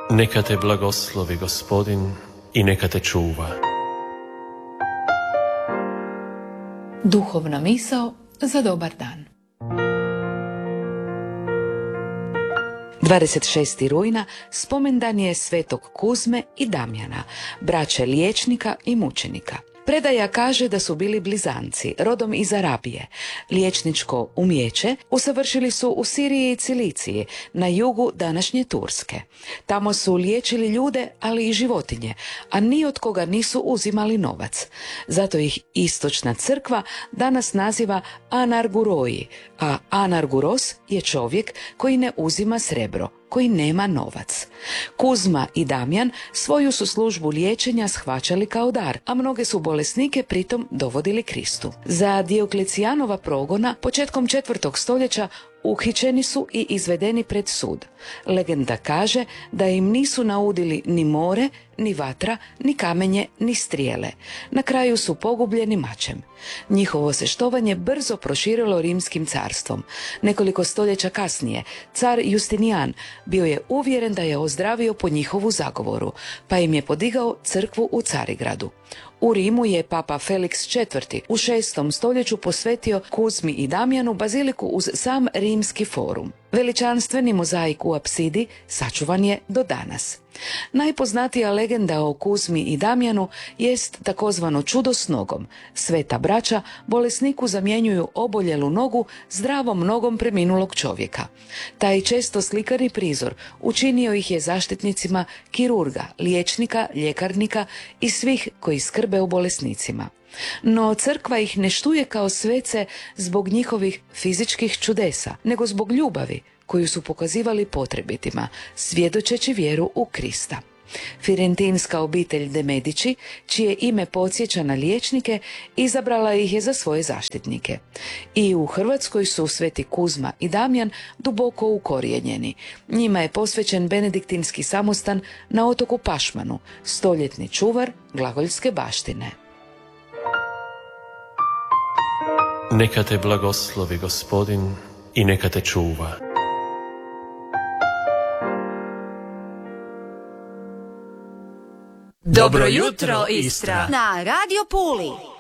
Neka te blagoslovi Gospodin i neka te čuva. Duhovna misao za dobar dan. 26. rujna spomendan je svetog Kuzme i Damjana, braće liječnika i mučenika. Predaja kaže da su bili blizanci, rodom iz Arabije. Liječničko umijeće usavršili su u Siriji i Ciliciji, na jugu današnje Turske. Tamo su liječili ljude, ali i životinje, a ni od koga nisu uzimali novac. Zato ih istočna crkva danas naziva anarguroji, a anarguros je čovjek koji ne uzima srebro, koji nema novac. Kuzma i Damjan svoju su službu liječenja shvaćali kao dar, a mnoge su bolesnike pritom dovodili Kristu. Za Dioklecijanova progona početkom 4. stoljeća uhićeni su i izvedeni pred sud. Legenda kaže da im nisu naudili ni more, ni vatra, ni kamenje, ni strijele. Na kraju su pogubljeni mačem. Njihovo se štovanje brzo proširilo Rimskim carstvom. Nekoliko stoljeća kasnije, car Justinijan bio je uvjeren da je ozdravio po njihovu zagovoru, pa im je podigao crkvu u Carigradu. U Rimu je papa Felix IV. U 6. stoljeću posvetio Kuzmi i Damjanu baziliku uz sam Rimski forum. Veličanstveni mozaik u apsidi sačuvan je do danas. Najpoznatija legenda o Kuzmi i Damjanu jest takozvano čudo s nogom. Sveta braća bolesniku zamjenjuju oboljelu nogu zdravom nogom preminulog čovjeka. Taj često slikani prizor učinio ih je zaštitnicima kirurga, liječnika, ljekarnika i svih koji skrbe o bolesnicima. No crkva ih ne štuje kao svece zbog njihovih fizičkih čudesa, nego zbog ljubavi koju su pokazivali potrebitima, svjedočeći vjeru u Krista. Firentinska obitelj de Medici, čije ime podsjeća na liječnike, izabrala ih je za svoje zaštitnike. I u Hrvatskoj su sveti Kuzma i Damjan duboko ukorijenjeni. Njima je posvećen benediktinski samostan na otoku Pašmanu, stoljetni čuvar glagoljske baštine. Neka te blagoslovi Gospodin i neka te čuva. Dobro jutro, Istra! Na Radio Puli.